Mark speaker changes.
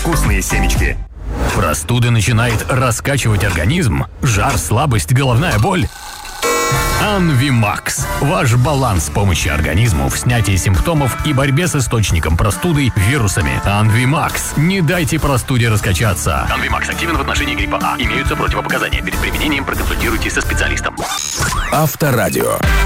Speaker 1: вкусные семечки.
Speaker 2: Простуда начинает раскачивать организм? Жар, слабость, головная боль? Анвимакс. Ваш баланс помощи организму в снятии симптомов и борьбе с источником простуды вирусами. Анвимакс. Не дайте простуде раскачаться.
Speaker 1: Анвимакс активен в отношении гриппа А. Имеются противопоказания. Перед применением проконсультируйтесь со специалистом.
Speaker 3: Авторадио.